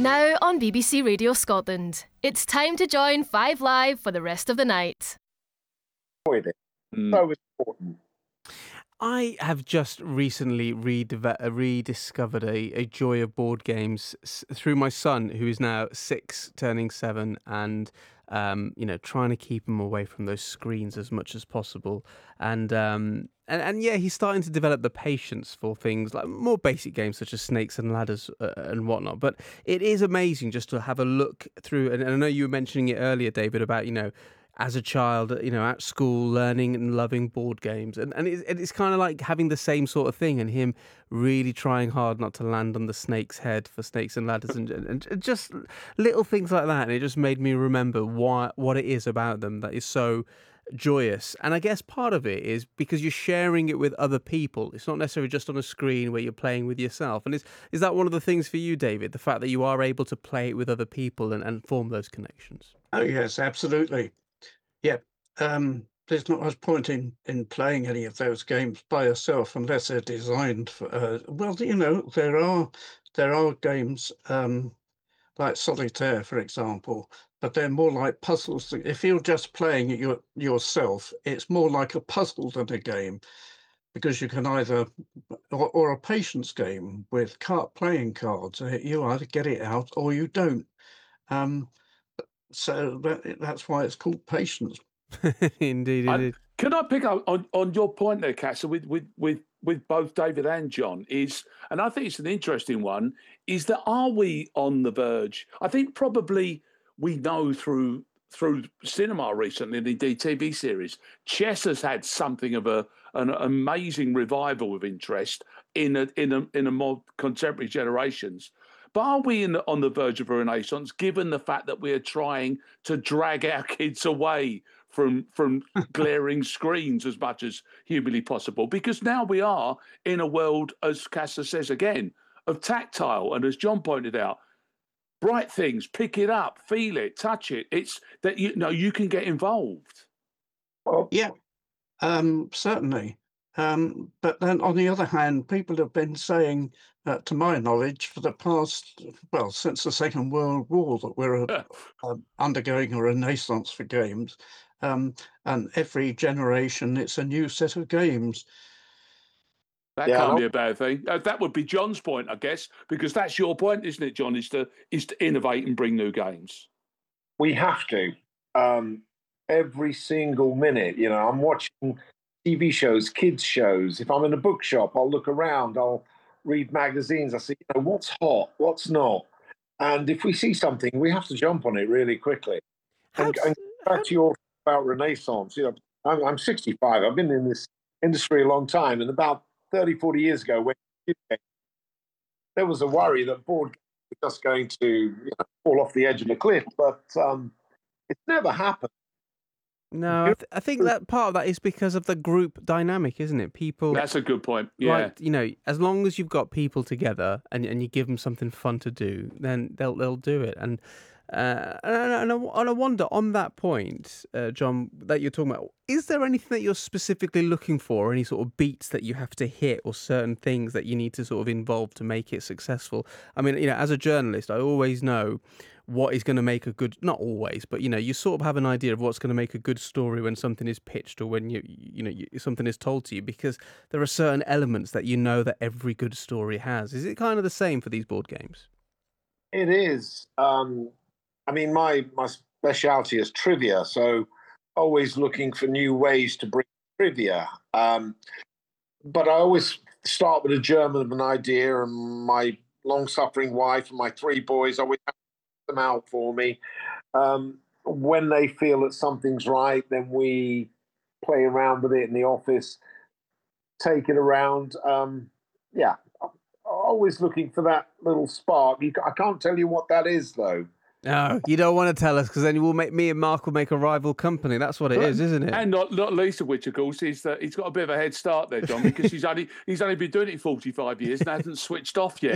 Now on BBC Radio Scotland, it's time to join Five Live for the rest of the night. Enjoyed it. So important. I have just recently rediscovered a joy of board games through my son, who is now 6, turning 7, and trying to keep him away from those screens as much as possible. And yeah, he's starting to develop the patience for things like more basic games such as Snakes and Ladders and whatnot. But it is amazing just to have a look through. And I know you were mentioning it earlier, David, about as a child, at school, learning and loving board games. And it's kind of like having the same sort of thing, and him really trying hard not to land on the snake's head for Snakes and Ladders and just little things like that. And it just made me remember what it is about them that is so joyous. And I guess part of it is because you're sharing it with other people. It's not necessarily just on a screen where you're playing with yourself. And is that one of the things for you, David, the fact that you are able to play it with other people and form those connections? Oh, yes, absolutely. Yeah, there's not much point in playing any of those games by yourself unless they're designed for. There are games like Solitaire, for example, but they're more like puzzles. If you're just playing it yourself, it's more like a puzzle than a game, because you can either, or a patience game with playing cards. You either get it out or you don't. So that's why it's called patience. Indeed. Can I pick up on your point there, Cassie, with both David and John? And I think it's an interesting one, is that are we on the verge? I think probably we know through cinema recently, and indeed TV series, chess has had something of an amazing revival of interest in a more contemporary generations. But are we on the verge of a renaissance, given the fact that we are trying to drag our kids away from glaring screens as much as humanly possible? Because now we are in a world, as Casa says again, of tactile. And as John pointed out, bright things, pick it up, feel it, touch it. It's that you can get involved. Well, yeah, certainly. But then on the other hand, people have been saying, to my knowledge, for the past, since the Second World War, that we're undergoing a renaissance for games. And every generation, it's a new set of games. That can't be a bad thing. That would be John's point, I guess, because that's your point, isn't it, John? Is to innovate and bring new games. We have to. Every single minute, I'm watching TV shows, kids shows. If I'm in a bookshop, I'll look around, I'll read magazines. I see, what's hot, what's not. And if we see something, we have to jump on it really quickly. And back to your about Renaissance, I'm 65. I've been in this industry a long time. And about 30, 40 years ago, when there was a worry that board games were just going to fall off the edge of the cliff. But it's never happened. No, I think that part of that is because of the group dynamic, isn't it? People. That's a good point. Yeah. As long as you've got people together and you give them something fun to do, then they'll do it. And I wonder on that point, John, that you're talking about, is there anything that you're specifically looking for, any sort of beats that you have to hit, or certain things that you need to sort of involve to make it successful? I mean, as a journalist, I always know what is going to make a good, not always, but you sort of have an idea of what's going to make a good story when something is pitched or when something is told to you, because there are certain elements that that every good story has. Is it kind of the same for these board games? It is. I mean, my specialty is trivia, so always looking for new ways to bring trivia. But I always start with a germ of an idea, and my long-suffering wife and my 3 boys always have them out for me. When they feel that something's right, then we play around with it in the office, take it around. Always looking for that little spark. I can't tell you what that is, though. No, you don't want to tell us, because then me and Mark will make a rival company. That's what it is, isn't it? And not least of which, of course, is that he's got a bit of a head start there, John, because he's only been doing it 45 years and hasn't switched off yet.